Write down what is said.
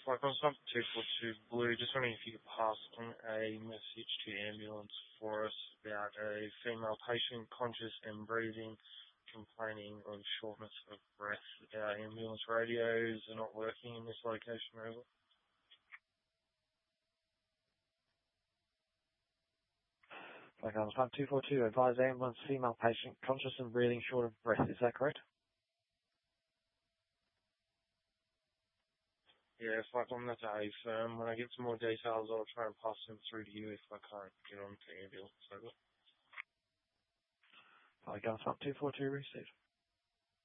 Like on sub 242 Blue, just wondering if you could pass on a message to the ambulance for us about a female patient conscious and breathing, complaining of shortness of breath. Our ambulance radios are not working in this location, over. Like on sub 242, advise ambulance female patient conscious and breathing short of breath. Is that correct? Yeah, it's like on that day. When I get some more details, I'll try and pass them through to you if I can't get on to the ambulance. Over. Like on sub 242, receive.